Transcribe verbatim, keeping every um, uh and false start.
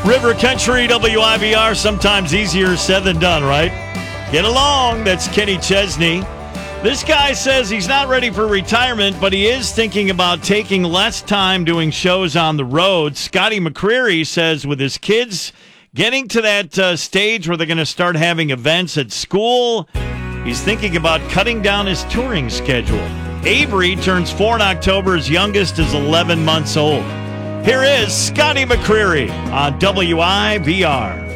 River Country, W I V R, sometimes easier said than done, right? Get along. That's Kenny Chesney. This guy says he's not ready for retirement, but he is thinking about taking less time doing shows on the road. Scotty McCreery says with his kids getting to that uh, stage where they're going to start having events at school, he's thinking about cutting down his touring schedule. Avery turns four in October. His youngest is eleven months old. Here is Scotty McCreery on W I V R.